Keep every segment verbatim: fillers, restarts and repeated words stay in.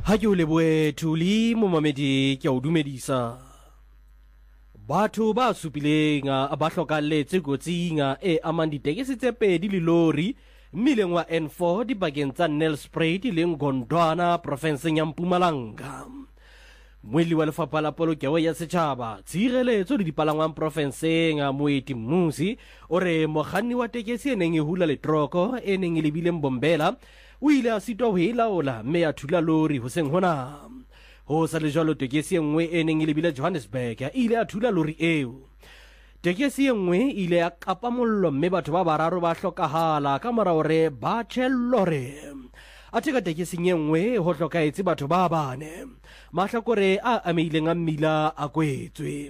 Ha ke o leboe thuli momamedi ke o dumedisa. Batho ba supileng a ba hlokalletse kotsing e amang ditekesi tse pedi le lori mmileng wa N four dibakeng tsa Nelspruit le Gondwana profenseng ya Mpumalanga. Mweli wa lefapha la polokeho ya setjhaba tshireletso le dipalangwang profenseng a Moeti Mmusi o re mokganni wa tekesi e neng e hula le troko e neng e lebile Mbombela o ile a sitwa ho e laola mme a thula lori hoseng hona. Ho sa le jwalo tekesi e nngwe e neng e lebile Johannesburg a ile a thula lori eo. Tekesi e nngwe ile ya kapa mollo mme batho ba bararo ba hlokahala ka mora hore ba tjhellore. Athe ka tekesing e nngwe ho hlokaetse batho ba bane. Mahlakore a ameileng a mmila a kwetswe.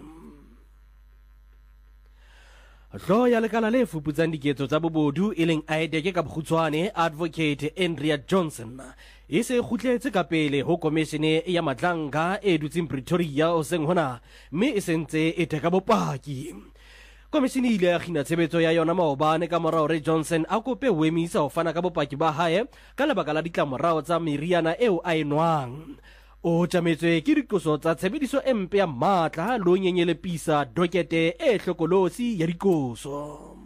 Hlo ya lekala le fuputsang diketso tsa bobodu e leng I D K ka bokgutshwane Advocate Andrea Johnson e se kgutletse ka pele ho komishene ya Matlanka e dutseng Pretoria o seng hona mme e sentse e teka bopaki. Komishene ile ya khina tshebetso ya yona maobane ka morao re Johnson a kope ho emisa ho fana ka bopaki ba hae ka lebaka la ditlamorao tsa meriana eo a enwang. O tjametswe ke dikoso tsa tshebediso e mpe ya matla lo nyenyelepisa dokete e hlokolosi ya dikoso.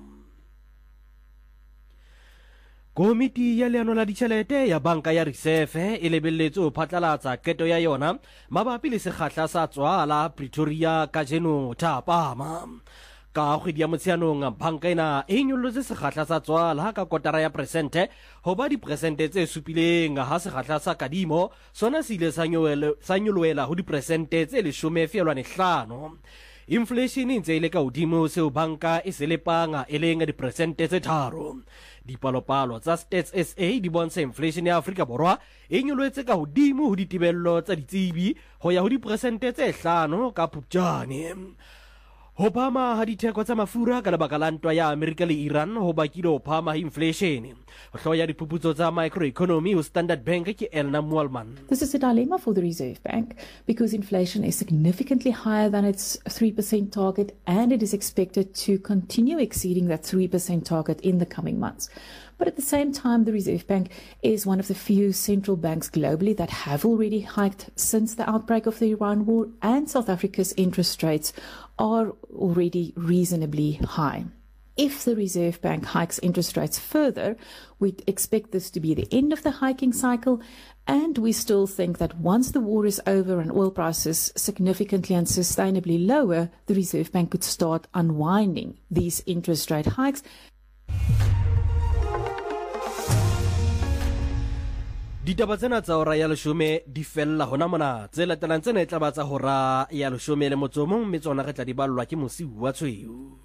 Komiti ya leano la ditjhelete ya banka ya Reserve e lebelletse ho phatlalatsa keto ya yona mabapi le sekgahla sa tswala Pretoria ka jeno thapama. Ka kgwedi ya Motsheanong banka ena e nyollotse sekgahla sa tswala ka kotara ya presente ho ba dipresente tse supileng ha sekgahla sa kadimo sona se ile sa nyoloela ho dipresente tse leshome feelwane hlano. Inflation ntse ile ka hodimo seo banka e se lepanga e leng dipresente tse tharo. Dipalopalo tsa Stats S A di bontsha inflation ya Afrika Borwa e nyolotse ka hodimo ho ditebello tsa ditsebi ho ya ho dipresente tse hlano ka Phupjane. Ho phama ha ditheko tsa mafura ka lebaka la ntwa ya Amerika le Iran ho bakile ho phama inflation. Hlo ya diphuputso tsa microeconomy ho Standard Bank ke Elna Mualman. This is a dilemma for the Reserve Bank because inflation is significantly higher than its three percent target and it is expected to continue exceeding that three percent target in the coming months. But at the same time, the Reserve Bank is one of the few central banks globally that have already hiked since the outbreak of the Iran war, and South Africa's interest rates are already reasonably high. If the Reserve Bank hikes interest rates further, we'd expect this to be the end of the hiking cycle, and we still think that once the war is over and oil prices significantly and sustainably lower, the Reserve Bank could start unwinding these interest rate hikes. Ditaba tsena tsa hora ya leshome di fella hona mona tse latelang tsena e tla ba tsa hora ya leshome le motso mong mme tsona re tla di ballwa ke Mosiu wa Tshweu.